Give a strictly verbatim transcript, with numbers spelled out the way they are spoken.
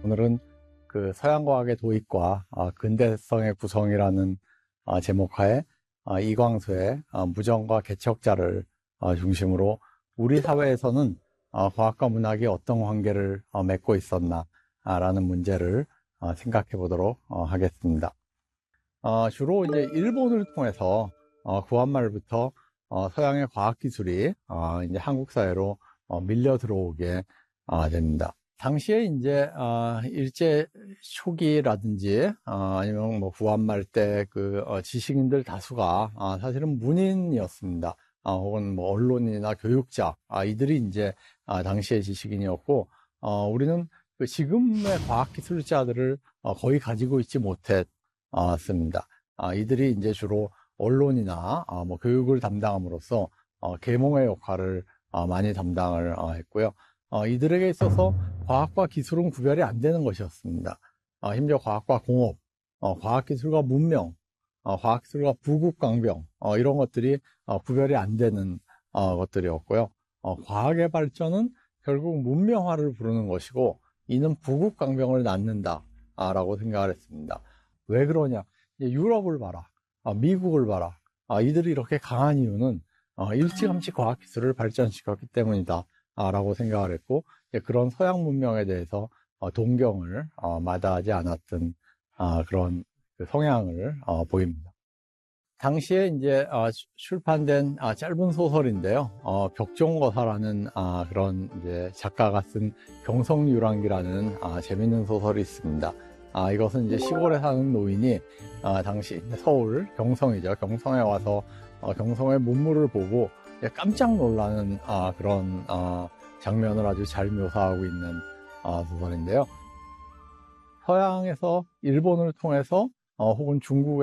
오늘은 그 서양과학의 도입과 근대성의 구성이라는 제목하에 이광수의 무정과 개척자를 중심으로 우리 사회에서는 과학과 문학이 어떤 관계를 맺고 있었나 라는 문제를 생각해 보도록 하겠습니다. 주로 이제 일본을 통해서 구한말부터 서양의 과학기술이 이제 한국 사회로 밀려 들어오게 됩니다. 당시에 이제 일제 초기라든지 아니면 뭐 구한말 때 그 지식인들 다수가 사실은 문인이었습니다. 혹은 뭐 언론인이나 교육자 이들이 이제 당시의 지식인이었고, 우리는 그 지금의 과학기술자들을 거의 가지고 있지 못했습니다. 이들이 이제 주로 언론이나 뭐 교육을 담당함으로써 계몽의 역할을 많이 담당을 했고요. 이들에게 있어서 과학과 기술은 구별이 안 되는 것이었습니다. 심지어 과학과 공업, 과학기술과 문명, 과학기술과 부국강병 이런 것들이 구별이 안 되는 것들이었고요. 과학의 발전은 결국 문명화를 부르는 것이고, 이는 부국강병을 낳는다 라고 생각을 했습니다. 왜 그러냐? 유럽을 봐라, 미국을 봐라. 이들이 이렇게 강한 이유는 일찌감치 과학기술을 발전시켰기 때문이다 라고 생각을 했고, 그런 서양 문명에 대해서 동경을 마다하지 않았던 그런 성향을 보입니다. 당시에 이제 출판된 짧은 소설인데요, 벽종거사라는 그런 이제 작가가 쓴 경성유랑기라는 재밌는 소설이 있습니다. 이것은 이제 시골에 사는 노인이 당시 서울 경성이죠. 경성에 와서 경성의 문물을 보고 깜짝 놀라는 그런 장면을 아주 잘 묘사하고 있는 소설인데요. 서양에서 일본을 통해서 혹은 중국에